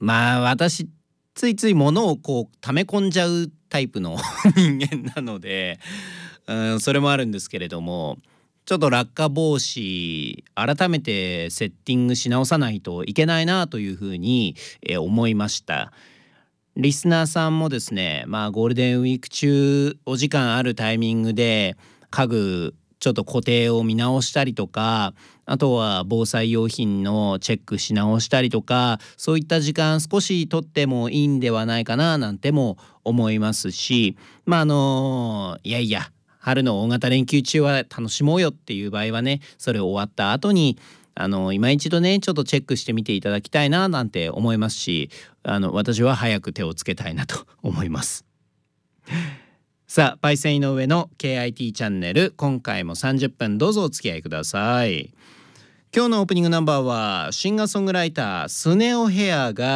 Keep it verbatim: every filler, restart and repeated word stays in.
まあ私ついつい物をこう溜め込んじゃうタイプの人間なので、うん、それもあるんですけれども、ちょっと落下防止改めてセッティングし直さないといけないなというふうに、えー思いました。リスナーさんもですね、まあゴールデンウィーク中お時間あるタイミングで家具ちょっと固定を見直したりとか、あとは防災用品のチェックし直したりとか、そういった時間少し取ってもいいんではないかななんても思いますし、まああのいやいや春の大型連休中は楽しもうよっていう場合はね、それ終わった後にあの今一度ねちょっとチェックしてみていただきたいななんて思いますし、あの私は早く手をつけたいなと思います。さあパイセン井上の ケーアイティー チャンネル、今回もさんじゅっぷんどうぞお付き合いください。今日のオープニングナンバーはシンガーソングライタースネオヘアが